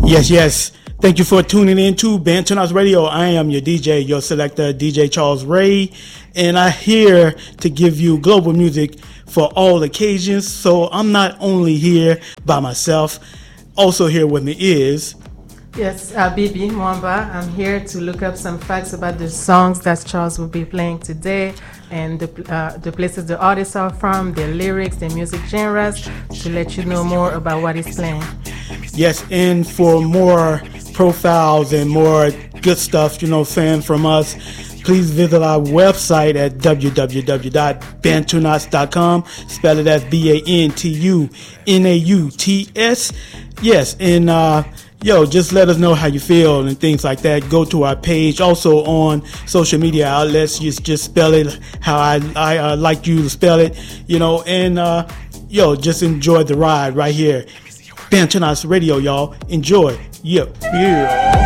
Yes, yes. Thank you for tuning in to Bantunas Radio. I am your DJ, your selector, DJ Charles Ray, and I'm here to give you global music for all occasions. So I'm not only here by myself, also here with me is... Yes, Bibi Mwamba. I'm here to look up some facts about the songs that Charles will be playing today and the places the artists are from, their lyrics, their music genres, to let you know more about what he's playing. Yes, and for more profiles and more good stuff, from us, please visit our website at www.bantunas.com. Spell it as BANTUNAUTS. Yes, and just let us know how you feel and things like that. Go to our page. Also on social media outlets, just spell it how I like you to spell it, and just enjoy the ride right here. Bantunas Radio, y'all. Enjoy. Yep. Yeah.